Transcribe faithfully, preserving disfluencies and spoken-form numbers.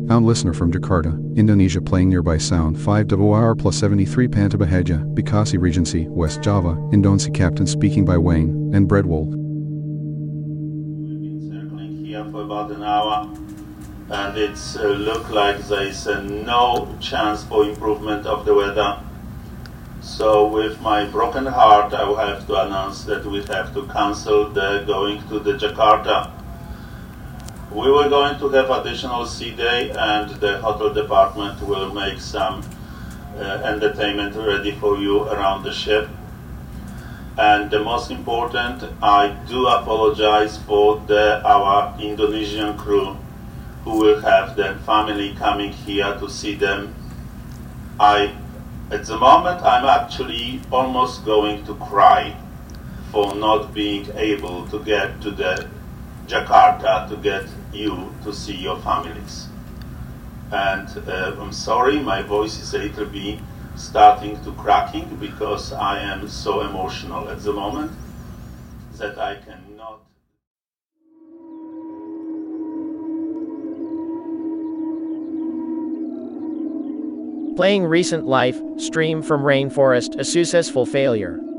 Sound listener from Jakarta, Indonesia playing nearby sound five W R plus seventy-three Panta Bahagia, Bekasi Regency, West Java, Indonesia captain speaking by Wayne, and Breadwolf. We've been circling here for about an hour, and it's uh, look like there is uh, no chance for improvement of the weather. So with my broken heart, I will have to announce that we have to cancel the going to the Jakarta. We were going to have additional sea day, and the hotel department will make some uh, entertainment ready for you around the ship. And the most important, I do apologize for the, our Indonesian crew who will have their family coming here to see them. I, at the moment, I'm actually almost going to cry for not being able to get to the Jakarta to get you to see your families. And uh, I'm sorry, my voice is a little bit starting to cracking because I am so emotional at the moment that I cannot. Playing recent life stream from Rainforest, a successful failure.